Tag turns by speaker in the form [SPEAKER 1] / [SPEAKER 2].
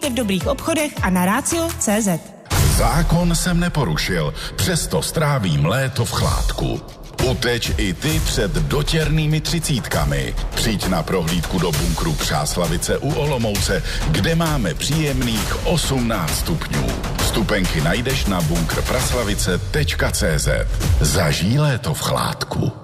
[SPEAKER 1] Kupujte v dobrých obchodech a na Ratio.cz.
[SPEAKER 2] Zákon jsem neporušil, přesto strávím léto v chládku. Uteč i ty před dotěrnými 30. Přijď na prohlídku do bunkru Přáslavice u Olomouce, kde máme příjemných 18 stupňů. Vstupenky najdeš na bunkrpraslavice.cz. Zažij léto v chládku.